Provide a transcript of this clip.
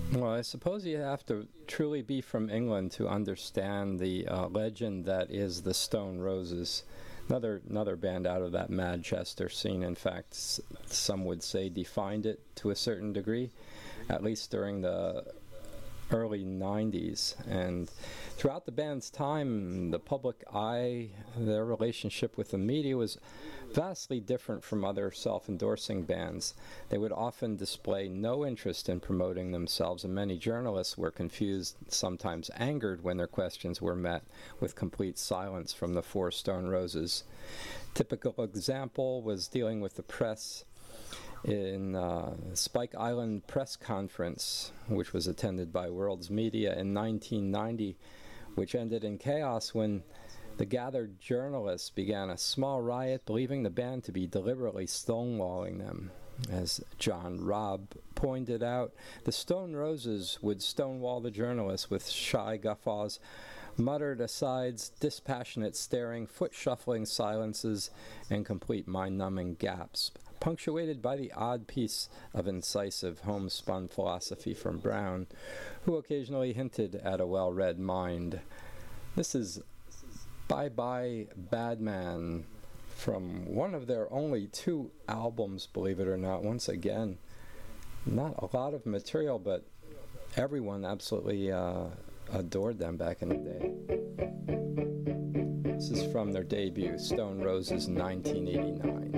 Well, I suppose you have to truly be from England to understand the legend that is the Stone Roses. Another band out of that Manchester scene, in fact, some would say defined it to a certain degree, at least during the early 90s. And throughout the band's time, the public eye, their relationship with the media was vastly different from other self-endorsing bands. They would often display no interest in promoting themselves, and many journalists were confused, sometimes angered, when their questions were met with complete silence from the four Stone Roses. Typical example was dealing with the press in Spike Island press conference, which was attended by World's Media in 1990, which ended in chaos when the gathered journalists began a small riot, believing the band to be deliberately stonewalling them. As John Robb pointed out, the Stone Roses would stonewall the journalists with shy guffaws, muttered asides, dispassionate staring, foot-shuffling silences, and complete mind-numbing gaps, punctuated by the odd piece of incisive homespun philosophy from Brown, who occasionally hinted at a well-read mind. This is Bye Bye Bad Man, from one of their only 2 albums, believe it or not. Once again, not a lot of material, but everyone absolutely adored them back in the day. This is from their debut, Stone Roses, 1989.